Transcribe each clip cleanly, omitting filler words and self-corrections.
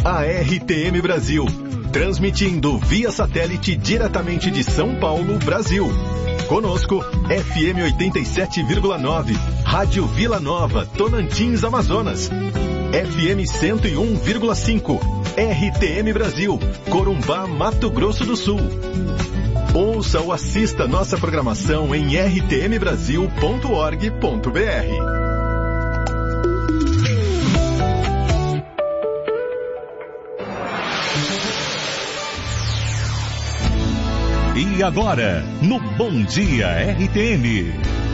a RTM Brasil, transmitindo via satélite diretamente de São Paulo, Brasil. Conosco, FM 87,9, Rádio Vila Nova, Tonantins, Amazonas. FM 101,5, RTM Brasil, Corumbá, Mato Grosso do Sul. Ouça ou assista nossa programação em rtmbrasil.org.br. E agora, no Bom Dia RTM.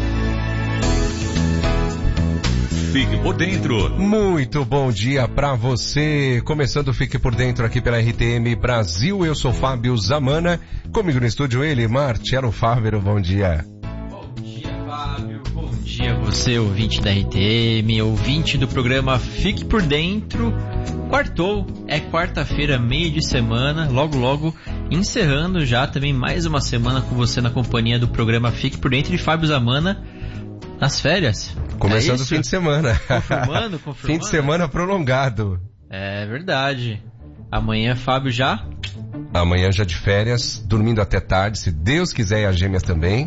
Fique por dentro. Muito bom dia pra você. Começando o Fique por Dentro aqui pela RTM Brasil. Eu sou Fábio Zamana. Comigo no estúdio ele, Marcelo Fávero. Bom dia. Bom dia, Fábio. Bom dia você, ouvinte da RTM, ouvinte do programa Fique por Dentro. Quartou, é quarta-feira, meio de semana, logo encerrando já também mais uma semana com você na companhia do programa Fique por Dentro de Fábio Zamana nas férias. Começando o fim de semana. Confirmando. Fim de semana prolongado. É verdade. Amanhã, Fábio já? Amanhã já de férias, dormindo até tarde, se Deus quiser, e as gêmeas também.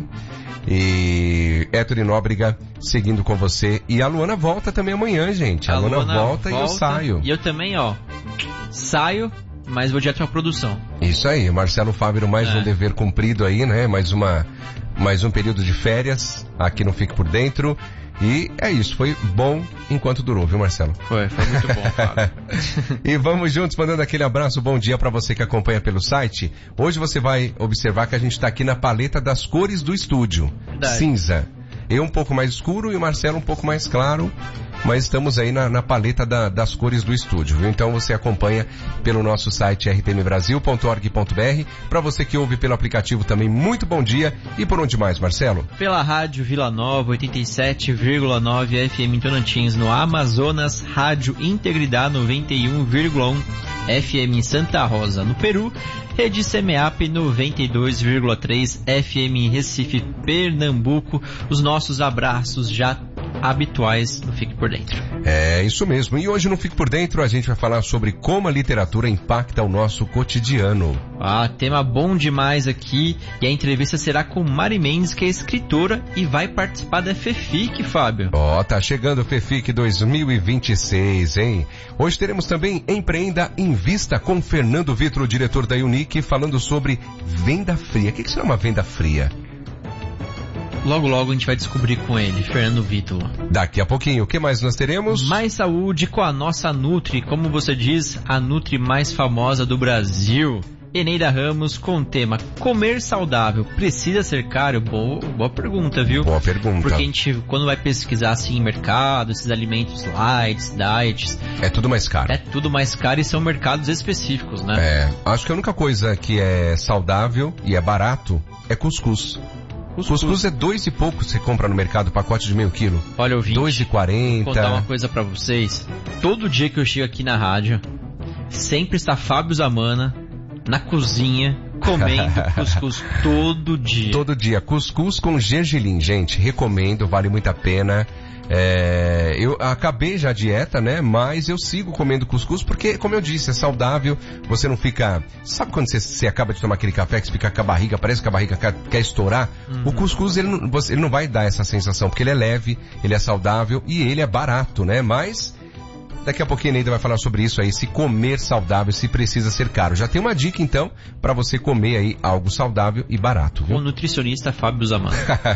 E Héctor Nóbrega seguindo com você. E a Luana volta também amanhã, gente. A Luana volta e eu saio. E eu também, saio, mas vou direto pra produção. Isso aí, Marcelo Fávero, mais um dever cumprido aí, né? Mais um período de férias aqui no Fique por Dentro. E é isso, foi bom enquanto durou, viu, Marcelo? Foi muito bom, Fábio. E vamos juntos, mandando aquele abraço, bom dia pra você que acompanha pelo site. Hoje você vai observar que a gente tá aqui na paleta das cores do estúdio. Verdade. Cinza. Eu um pouco mais escuro e o Marcelo um pouco mais claro, mas estamos aí na paleta das cores do estúdio, viu? Então você acompanha pelo nosso site rtmbrasil.org.br. Para você que ouve pelo aplicativo também, muito bom dia. E por onde mais, Marcelo? Pela Rádio Vila Nova, 87,9 FM em Tonantins, no Amazonas, Rádio Integridade 91,1 FM em Santa Rosa, no Peru, Rede CMAP 92,3 FM em Recife, Pernambuco. Os nossos abraços já habituais no Fique por Dentro. É isso mesmo. E hoje no Fique por Dentro a gente vai falar sobre como a literatura impacta o nosso cotidiano. Tema bom demais aqui. E a entrevista será com Mari Mendes, que é escritora e vai participar da FEFIC, Fábio. Tá chegando o FEFIC 2026, hein? Hoje teremos também Empreenda, Invista com Fernando Vitor, o diretor da Unique, falando sobre venda fria. O que será uma venda fria? Logo a gente vai descobrir com ele, Fernando Vitor. Daqui a pouquinho, o que mais nós teremos? Mais saúde com a nossa Nutri, como você diz, a Nutri mais famosa do Brasil. Eneida Ramos com o tema Comer saudável precisa ser caro? Boa pergunta, viu? Boa pergunta. Porque a gente, quando vai pesquisar assim em mercado, esses alimentos light, diets... É tudo mais caro. É tudo mais caro e são mercados específicos, né? Acho que a única coisa que é saudável e é barato é cuscuz. Cuscuz é 2 e pouco você compra no mercado, pacote de meio quilo. Olha, ouvinte, 2,40. Vou contar uma coisa pra vocês. Todo dia que eu chego aqui na rádio, sempre está Fábio Zamana na cozinha, comendo cuscuz todo dia. Todo dia. Cuscuz com gergelim, gente. Recomendo, vale muito a pena. Eu acabei já a dieta, né? Mas eu sigo comendo cuscuz porque, como eu disse, é saudável. Você não fica... Sabe quando você acaba de tomar aquele café que você fica com a barriga, parece que a barriga quer estourar? O cuscuz, ele não vai dar essa sensação, porque ele é leve, ele é saudável e ele é barato, né? Mas... Daqui a pouquinho a Neida vai falar sobre isso aí, se comer saudável, se precisa ser caro. Já tem uma dica, então, para você comer aí algo saudável e barato, viu? O nutricionista Fábio Zamana.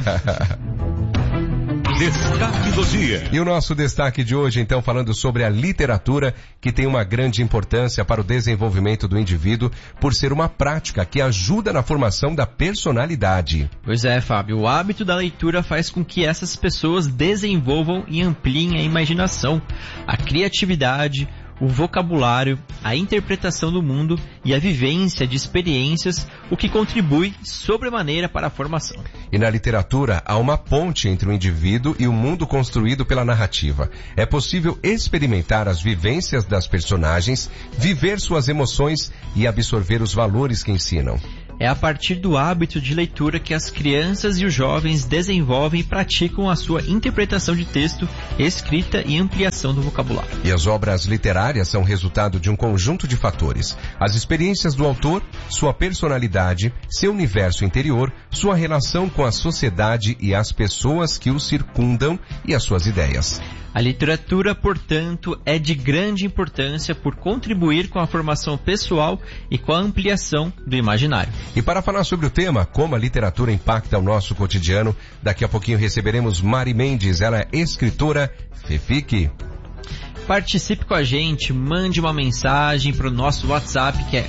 Destaque do dia. E o nosso destaque de hoje, então, falando sobre a literatura, que tem uma grande importância para o desenvolvimento do indivíduo, por ser uma prática que ajuda na formação da personalidade. Pois é, Fábio, o hábito da leitura faz com que essas pessoas desenvolvam e ampliem a imaginação, a criatividade, o vocabulário, a interpretação do mundo e a vivência de experiências, o que contribui sobremaneira para a formação. E na literatura há uma ponte entre o indivíduo e o mundo construído pela narrativa. É possível experimentar as vivências das personagens, viver suas emoções e absorver os valores que ensinam. É a partir do hábito de leitura que as crianças e os jovens desenvolvem e praticam a sua interpretação de texto, escrita e ampliação do vocabulário. E as obras literárias são resultado de um conjunto de fatores. As experiências do autor, sua personalidade, seu universo interior, sua relação com a sociedade e as pessoas que o circundam e as suas ideias. A literatura, portanto, é de grande importância por contribuir com a formação pessoal e com a ampliação do imaginário. E para falar sobre o tema, como a literatura impacta o nosso cotidiano, daqui a pouquinho receberemos Mari Mendes, ela é escritora FEFIC. Participe com a gente, mande uma mensagem para o nosso WhatsApp, que é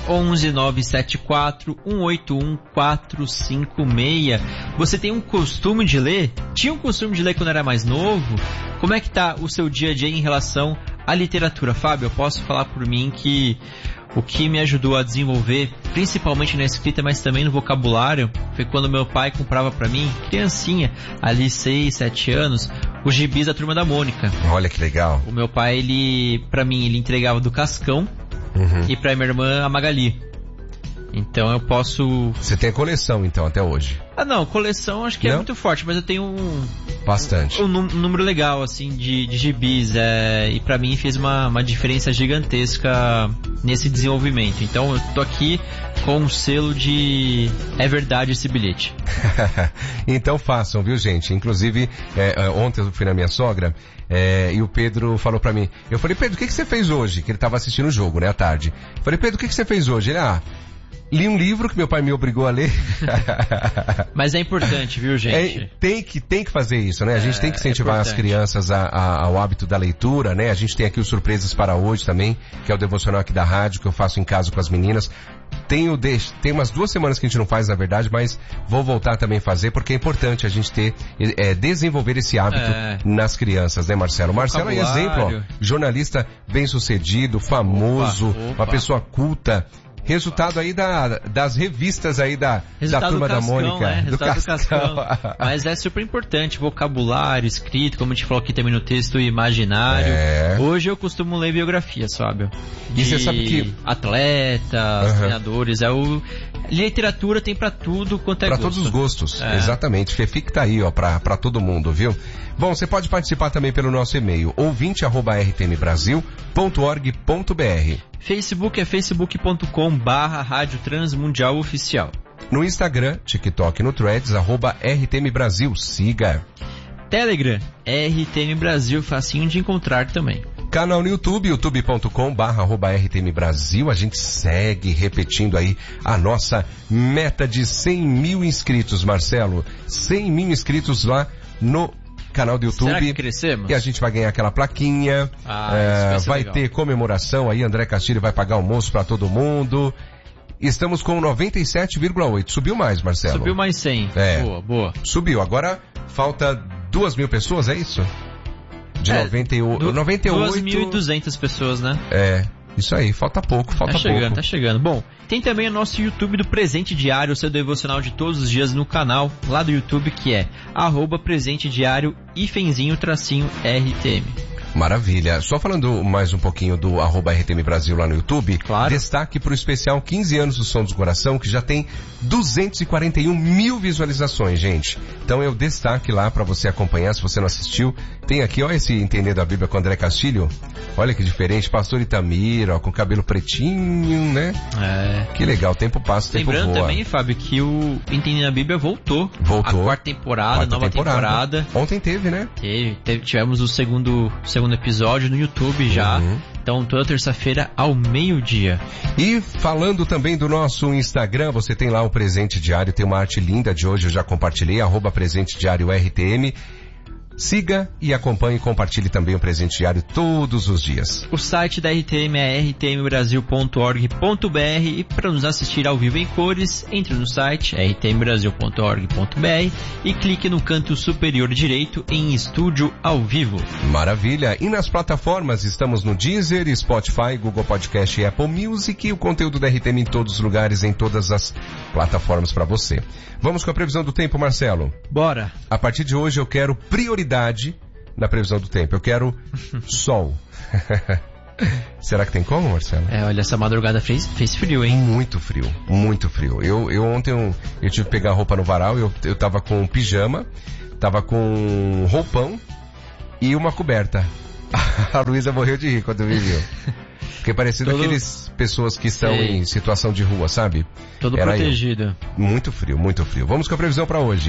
11974 181 456. Você tem um costume de ler? Tinha um costume de ler quando era mais novo? Como é que tá o seu dia a dia em relação à literatura? Fábio, eu posso falar por mim que o que me ajudou a desenvolver, principalmente na escrita, mas também no vocabulário, foi quando meu pai comprava pra mim, criancinha, ali 6, 7 anos, os gibis da Turma da Mônica. Olha que legal. O meu pai, ele entregava do Cascão e pra minha irmã a Magali. Então eu posso... Você tem a coleção então até hoje? Ah não, coleção acho que é muito forte, mas eu tenho bastante. Um número legal assim de gibis, e pra mim fez uma diferença gigantesca nesse desenvolvimento. Então eu tô aqui com um selo de é verdade esse bilhete. Então façam, viu gente? Inclusive ontem eu fui na minha sogra e o Pedro falou pra mim, eu falei, Pedro, o que você fez hoje? Que ele tava assistindo o jogo, né, à tarde. Eu falei, Pedro, o que você fez hoje? Ele, li um livro que meu pai me obrigou a ler. Mas é importante, viu, gente? Tem que fazer isso, né? A gente tem que incentivar as crianças ao hábito da leitura, né? A gente tem aqui o Surpresas para Hoje também, que é o devocional aqui da rádio, que eu faço em casa com as meninas. Tem umas 2 semanas que a gente não faz, na verdade, mas vou voltar também a fazer, porque é importante a gente desenvolver esse hábito nas crianças, né, Marcelo? Marcelo é exemplo, jornalista bem-sucedido, famoso, uma pessoa culta. Resultado aí das revistas aí da Turma da Mônica. Né? Do Cascão. Mas é super importante, vocabulário, escrito, como a gente falou aqui também no texto, imaginário. Hoje eu costumo ler biografias, Fábio. E você sabe que... atletas, treinadores, literatura tem pra tudo quanto é gosto. Pra todos os gostos, exatamente. FEFIC tá aí, pra todo mundo, viu? Bom, você pode participar também pelo nosso e-mail, ouvinte@rtmbrasil.org.br. Facebook é facebook.com/Rádio Transmundial Oficial. No Instagram, TikTok e no Threads, @RTM Brasil. Siga. Telegram, RTM Brasil, facinho de encontrar também. Canal no YouTube, youtube.com/RTM Brasil. A gente segue repetindo aí a nossa meta de 100 mil inscritos, Marcelo. 100 mil inscritos lá no canal do YouTube. Será que crescemos? E a gente vai ganhar aquela plaquinha. Vai ter comemoração aí. André Castilho vai pagar almoço pra todo mundo. Estamos com 97,8. Subiu mais, Marcelo? Subiu mais 100. Boa. Subiu. Agora falta 2.000 pessoas, é isso? De 98. 2.200 pessoas, né? Isso aí, falta pouco. Tá chegando. Bom, tem também o nosso YouTube do Presente Diário, o seu devocional de todos os dias no canal lá do YouTube, que é @presentediario_RTM. Maravilha. Só falando mais um pouquinho do @RTM Brasil lá no YouTube, claro. Destaque para o especial 15 anos do Som do Coração, que já tem 241 mil visualizações, gente. Então eu destaque lá para você acompanhar, se você não assistiu. Tem aqui, olha esse Entendendo a Bíblia com André Castilho. Olha que diferente, pastor Itamir, com cabelo pretinho, né? Que legal, tempo passa, tempo voa. Lembrando também, Fábio, que o Entendendo a Bíblia voltou. A quarta temporada, nova temporada. Ontem teve, né? Tivemos o segundo episódio no YouTube já. Então toda terça-feira ao meio-dia. E falando também do nosso Instagram, você tem lá o Presente Diário, tem uma arte linda de hoje, eu já compartilhei, @Presente Diário RTM. Siga e acompanhe e compartilhe também o Presente Diário todos os dias. O site da RTM é rtmbrasil.org.br e para nos assistir ao vivo em cores, entre no site rtmbrasil.org.br e clique no canto superior direito em Estúdio ao Vivo. Maravilha! E nas plataformas estamos no Deezer, Spotify, Google Podcast e Apple Music, e o conteúdo da RTM em todos os lugares, em todas as plataformas para você. Vamos com a previsão do tempo, Marcelo? Bora! A partir de hoje eu quero prioridade na previsão do tempo. Eu quero sol. Será que tem como, Marcelo? Olha, essa madrugada fez frio, hein? Muito frio, muito frio. Eu ontem eu tive que pegar roupa no varal, eu tava com pijama, tava com roupão e uma coberta. A Luísa morreu de rir quando me viu. Fiquei parecido aqueles pessoas que estão em situação de rua, sabe? Todo Era protegido. Muito frio, muito frio. Vamos com a previsão para hoje.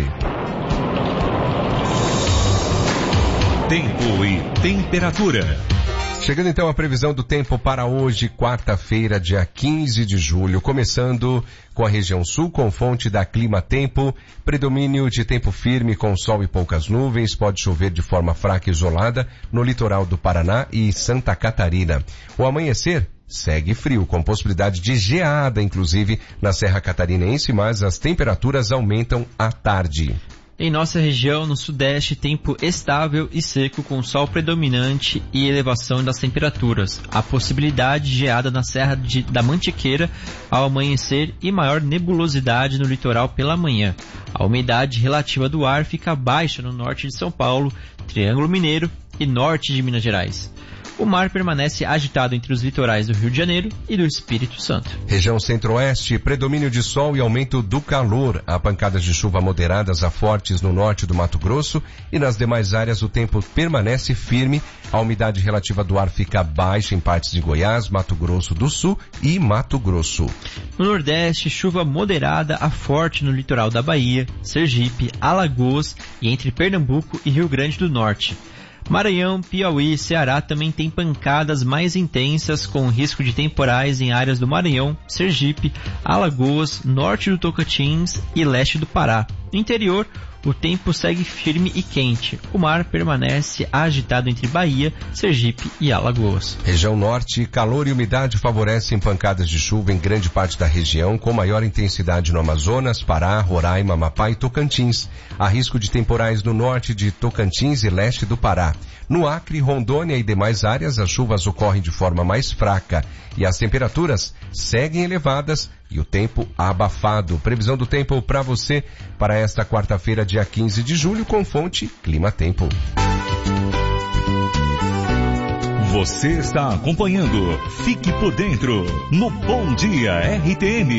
Tempo e temperatura. Chegando então a previsão do tempo para hoje, quarta-feira, dia 15 de julho, começando com a região sul, com fonte da Clima Tempo, predomínio de tempo firme com sol e poucas nuvens, pode chover de forma fraca e isolada no litoral do Paraná e Santa Catarina. O amanhecer segue frio, com possibilidade de geada, inclusive, na Serra Catarinense, mas as temperaturas aumentam à tarde. Em nossa região, no sudeste, tempo estável e seco com sol predominante e elevação das temperaturas. A possibilidade de geada na Serra da Mantiqueira ao amanhecer e maior nebulosidade no litoral pela manhã. A umidade relativa do ar fica baixa no norte de São Paulo, Triângulo Mineiro e norte de Minas Gerais. O mar permanece agitado entre os litorais do Rio de Janeiro e do Espírito Santo. Região centro-oeste, predomínio de sol e aumento do calor. Há pancadas de chuva moderadas a fortes no norte do Mato Grosso e nas demais áreas o tempo permanece firme. A umidade relativa do ar fica baixa em partes de Goiás, Mato Grosso do Sul e Mato Grosso. No nordeste, chuva moderada a forte no litoral da Bahia, Sergipe, Alagoas e entre Pernambuco e Rio Grande do Norte. Maranhão, Piauí e Ceará também tem pancadas mais intensas com risco de temporais em áreas do Maranhão, Sergipe, Alagoas, norte do Tocantins e leste do Pará. No interior, o tempo segue firme e quente. O mar permanece agitado entre Bahia, Sergipe e Alagoas. Região norte, calor e umidade favorecem pancadas de chuva em grande parte da região, com maior intensidade no Amazonas, Pará, Roraima, Amapá e Tocantins. Há risco de temporais no norte de Tocantins e leste do Pará. No Acre, Rondônia e demais áreas, as chuvas ocorrem de forma mais fraca e as temperaturas seguem elevadas e o tempo abafado. Previsão do tempo para você para esta quarta-feira, dia 15 de julho, com fonte Clima Tempo. Você está acompanhando Fique por Dentro no Bom Dia RTM.